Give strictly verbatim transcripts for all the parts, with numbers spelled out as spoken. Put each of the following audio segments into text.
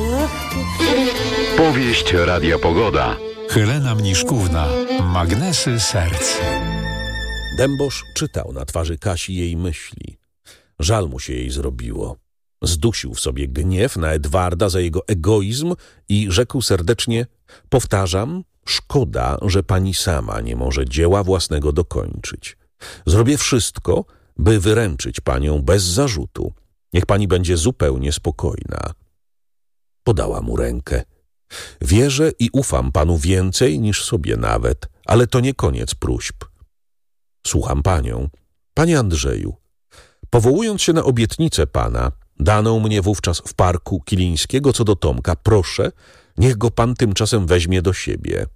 Powieść Radia Pogoda. Helena Mniszkówna. Magnesy serc. Dębosz czytał na twarzy Kasi jej myśli. Żal mu się jej zrobiło. Zdusił w sobie gniew na Edwarda za jego egoizm i rzekł serdecznie: powtarzam, szkoda, że pani sama nie może dzieła własnego dokończyć. Zrobię wszystko, by wyręczyć panią bez zarzutu. Niech pani będzie zupełnie spokojna. Podała mu rękę. Wierzę i ufam panu więcej niż sobie nawet, ale to nie koniec próśb. Słucham panią. Panie Andrzeju, powołując się na obietnicę pana, daną mnie wówczas w parku Kilińskiego co do Tomka, proszę, niech go pan tymczasem weźmie do siebie.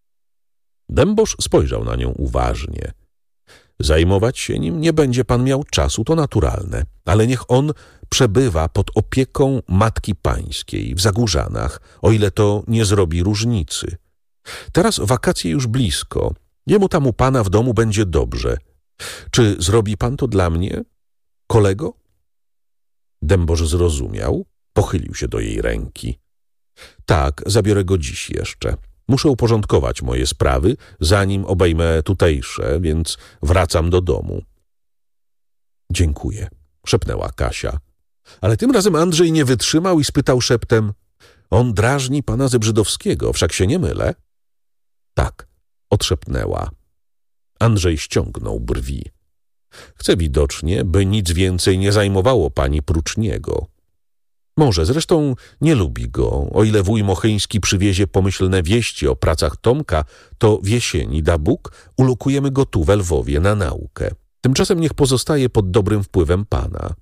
Dębosz spojrzał na nią uważnie. Zajmować się nim nie będzie pan miał czasu, to naturalne, ale niech on przebywa pod opieką matki pańskiej w Zagórzanach, o ile to nie zrobi różnicy. Teraz wakacje już blisko, jemu tam u pana w domu będzie dobrze. Czy zrobi pan to dla mnie, kolego? Dębosz zrozumiał, pochylił się do jej ręki. Tak, zabiorę go dziś jeszcze. Muszę uporządkować moje sprawy, zanim obejmę tutejsze, więc wracam do domu. Dziękuję, szepnęła Kasia. Ale tym razem Andrzej nie wytrzymał i spytał szeptem: on drażni pana Zebrzydowskiego, wszak się nie mylę? Tak, odszepnęła. Andrzej ściągnął brwi. Chce widocznie, by nic więcej nie zajmowało pani prócz niego. Może, zresztą nie lubi go. O ile wuj Mochyński przywiezie pomyślne wieści o pracach Tomka, to w jesieni, da Bóg, ulokujemy go tu we Lwowie na naukę. Tymczasem niech pozostaje pod dobrym wpływem pana.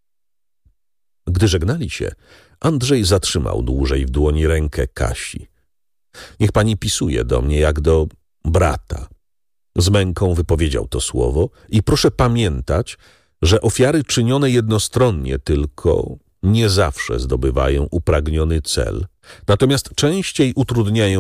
Gdy żegnali się, Andrzej zatrzymał dłużej w dłoni rękę Kasi. Niech pani pisuje do mnie jak do brata. Z męką wypowiedział to słowo i proszę pamiętać, że ofiary czynione jednostronnie tylko nie zawsze zdobywają upragniony cel, natomiast częściej utrudniają